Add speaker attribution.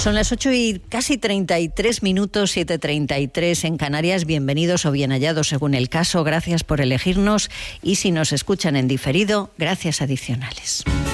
Speaker 1: Son las 8 y casi 33 minutos, 7:33 en Canarias. Bienvenidos o bien hallados según el caso. Gracias por elegirnos y si nos escuchan en diferido, gracias adicionales.